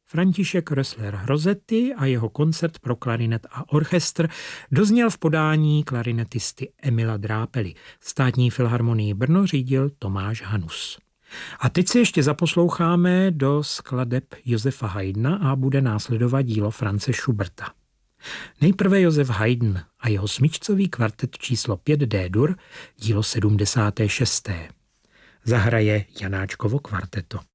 František Rössler Rosetti a jeho koncert pro klarinet a orchestr dozněl v podání klarinetisty Emila Drápely. Státní filharmonii Brno řídil Tomáš Hanus. A teď se ještě zaposloucháme do skladeb Josefa Haydna a bude následovat dílo Franze Schuberta. Nejprve Josef Haydn a jeho smyčcový kvartet číslo 5 D-dur, dílo 76. Zahraje Janáčkovo kvarteto.